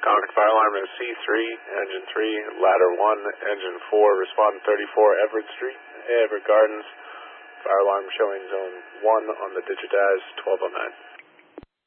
Concord Fire Alarm is C3, Engine 3, Ladder 1, Engine 4, respond 34 Everett Street, Everett Gardens. Fire alarm showing zone 1 on the Digidaz 1209.